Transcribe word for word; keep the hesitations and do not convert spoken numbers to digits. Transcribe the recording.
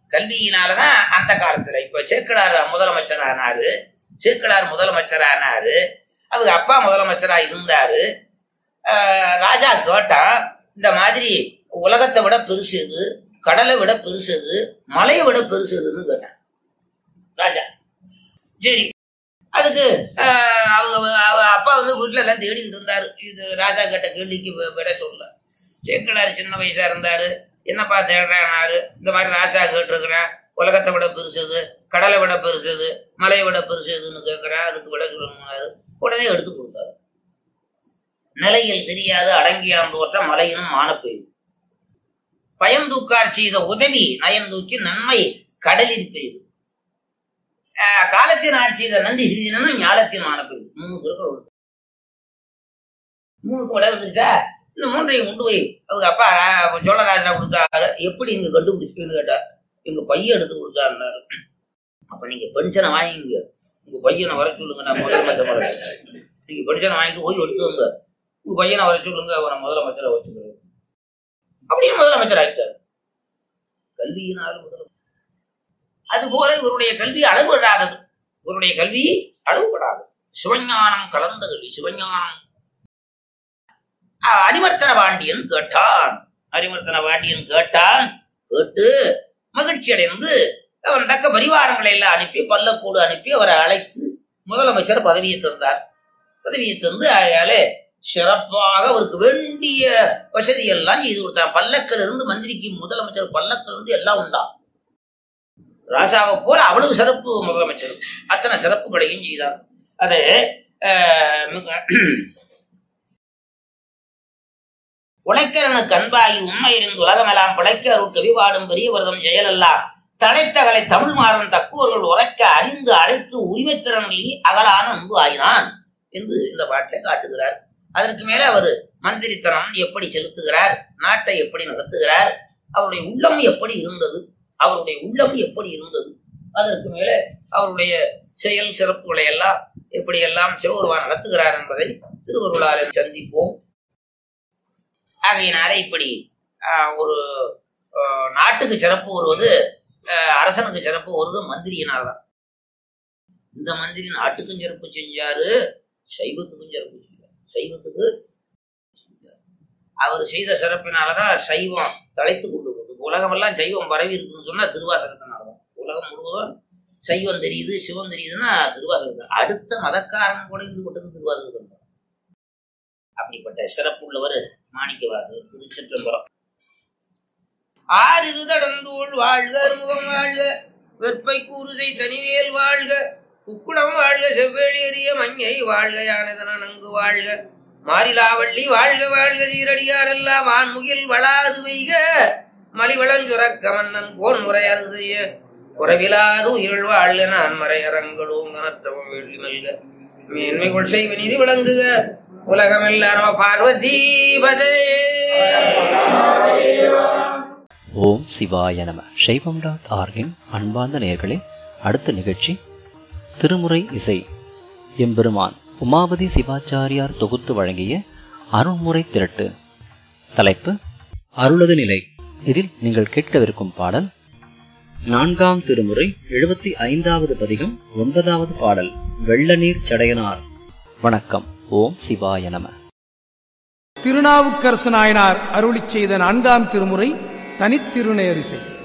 கல்வியினாலதான் அந்த காலத்துல இப்ப சேக்கிழார் முதலமைச்சர் ஆனாரு, சேக்கிழார் முதலமைச்சர் ஆனாரு, அதுக்கு அப்பா முதலமைச்சரா இருந்தாரு. ஆஹ் ராஜா கேட்டா, இந்த மாதிரி உலகத்தை விட பெருசு எது, கடலை விட பெருசு எது, மலையை விட பெருசு எதுன்னு கேட்டான் ராஜா. சரி, அதுக்கு அவங்க அப்பா வந்து வீட்டுல எல்லாம் தேடிக்கிட்டு இருந்தாரு. இது ராஜா கேட்ட கேள்விக்கு விட சொல்ல. சேக்கிழார் சின்ன வயசா இருந்தாரு. என்னப்பா தேடுறாரு? இந்த மாதிரி ராஜா கேட்டிருக்கிறேன், உலகத்தை விட பெருசுது, கடலை விட பெருசுது, மலையை விட பெருசுதுன்னு கேட்கிறேன், அதுக்கு விட சொல்லணும்னாரு. உடனே எடுத்து கொடுத்தாரு. நிலையில் தெரியாது அடங்கியான் தோற்ற மலையினும் மானப்பெய்து, பயந்தூக்கார் செய்த உதவி நயந்தூக்கி நன்மை கடலில் பெய்து, காலத்தின் ஆட்சி செய்த நன்றி சிறிதனும் ஞாலத்தின் மானப்பெய்து. மூணு திருக்குறள், மூணுக்கு விட வந்துருச்சா? இந்த மூன்றையும் கொண்டு போய் அவங்க அப்பா சோழராஜா கொடுத்தாரு. எப்படி இங்க கண்டுபிடிச்சுன்னு கேட்டார். எங்க பையன் எடுத்து கொடுத்தாருன்னாரு. அப்ப நீங்க பென்ஷனை வாங்கிங்க, உங்க பையனை வர சொல்லுங்க, நான் முதலமைச்சர். நீங்க பென்ஷனை வாங்கிட்டு போய் எடுத்து வங்க, உங்க பையனை வர சொல்லுங்க, அவனை முதலமைச்சரை வச்சுக்கிறது. அப்படியே முதலமைச்சர் ஆகிட்டார். கல்வியினால் முதலமைச்சர். அது போல இவருடைய கல்வி அளவுபடாதது, இவருடைய கல்வி அளவுபடாது. சிவஞானம் கலந்த கல்வி, சிவஞானம். அரிமர்த்தன பாண்டியன் கேட்டான், அரிமர்த்தன பாண்டியன் கேட்டான். கேட்டு மகிழ்ச்சி அடைந்து அவன் தக்க பரிவாரங்களை எல்லாம் அனுப்பி பல்லக்கூடு அனுப்பி அவரை அழைத்து முதலமைச்சர் பதவியை தந்தார். பதவியை தந்து ஆயாலே சிறப்பாக அவருக்கு வேண்டிய வசதி எல்லாம் செய்து கொடுத்தார். பல்லக்கில் இருந்து மந்திரிக்கு முதலமைச்சர் பல்லக்கில் இருந்து எல்லாம் உண்டான். ராசாவை போல அவ்வளவு சிறப்பு முதலமைச்சர், அத்தனை சிறப்புகளையும் செய்தார். அது உழைக்கிறனுக்கு அன்பாகி உண்மை இருந்து உலகமெல்லாம் பிழைக்க அருள் கவிபாடும் பெரிய விரதம் செயலெல்லாம் தடைத்தகலை தமிழ் மாறன் தக்குவர்கள் உரைக்க அறிந்து அழைத்து உரிமைத்திறனில் அகலான அன்பு ஆயினான் என்று இந்த பாட்டில் காட்டுகிறார். அதற்கு மேல அவர் மந்திரித்தனம் எப்படி செலுத்துகிறார், நாட்டை எப்படி நடத்துகிறார், அவருடைய உள்ளம் எப்படி இருந்தது, அவருடைய உள்ளம் எப்படி இருந்தது, அதற்கு மேல அவருடைய செயல் சிறப்புகளை எல்லாம் எப்படி எல்லாம் சிவபெருமான் நடத்துகிறார் என்பதை திருவருளாலே சந்திப்போம். ஆகையினால இப்படி ஒரு நாட்டுக்கு சிறப்பு வருவது, அரசனுக்கு சிறப்பு வருவது மந்திரியினால்தான். இந்த மந்திரி நாட்டுக்கும் சிறப்பு செஞ்சாரு, சைவத்துக்கும் சிறப்பு செஞ்சாரு. சைவத்துக்கு அவர் செய்த சிறப்பினாலதான் சைவம் தலைத்து கொண்டு போகுது. உலகமெல்லாம் சைவம் பரவி இருக்குன்னு சொன்னா திருவாசகத்தினாலதான். உலகம் முழுவதும் சைவம் தெரியுது, சிவம் தெரியுதுன்னா திருவாசகத்தான். அடுத்த மதக்காரன் கூட ஈடுபட்டது திருவாசகத்தான். அப்படிப்பட்ட சிறப்பு உள்ளவர் மாணிக்கவாசகர். திருச்சிற்றம்பலம். ஆறிருதடந்தோள் வாழ்க, முகம் வாழ்க, வெற்பை கூறுதை தனிவேல் வாழ்க, உக்குடம் வாழ்க, செவ்வேளியறிய மஞ்சை வாழ்க, யானதன நன்கு வாழ்க, மாரிலாவள்ளி வாழ்க வாழ்க, சீரடியாரெல்லாம் ஆண்முகில் வளாது வைக, மலிவளஞ்சுரக்க மன்னன் கோன் முறையறு செய்ய குறைவிலாது உயிர் வாழ்க, நான் மறையரங்களோங்க நத்தவம் வெள்ளி மல்க, மேன்மைகள் செய்வ நிதி விளங்குக, உலகமெல்லாம் பார்வதி பதே. ஓம் சிவாய நம. சைவம் டாட் ஆர்கின் அன்பார்ந்த நேயர்களே, அடுத்த நிகழ்ச்சி திருமுறை இசை. எம்பெருமான் உமாபதி சிவாச்சாரியார் தொகுத்து வழங்கிய அருள்முறை திரட்டு. தலைப்பு அருளது நிலை. இதில் நீங்கள் கேட்கவிருக்கும் பாடல் நான்காம் திருமுறை எழுபத்தி ஐந்தாவது பதிகம் ஒன்பதாவது பாடல், வெள்ளநீர் சடையனார். வணக்கம். ஓம் சிவாய நம. திருநாவுக்கரசு நாயனார் அருளிச் செய்த நான்காம் திருமுறை தனித்திருநேரிசை.